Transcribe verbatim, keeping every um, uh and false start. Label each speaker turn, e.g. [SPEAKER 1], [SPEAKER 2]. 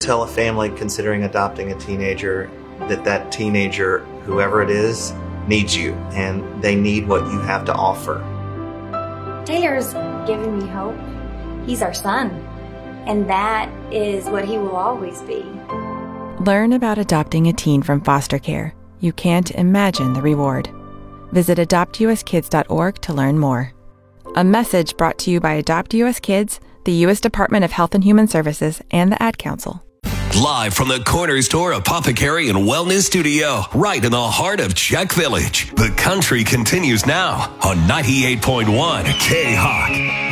[SPEAKER 1] tell a family considering adopting a teenager that that teenager, whoever it is, needs you, and they need what you have to offer.
[SPEAKER 2] Taylor's given me hope. He's our son, and that is what he will always be.
[SPEAKER 3] Learn about adopting a teen from foster care. You can't imagine the reward. Visit adopt u s kids dot org to learn more. A message brought to you by Adopt U S Kids, the U S Department of Health and Human Services, and the Ad Council.
[SPEAKER 4] Live from the Corner Store Apothecary and Wellness Studio, right in the heart of Czech Village. The country continues now on ninety-eight point one K-Hawk.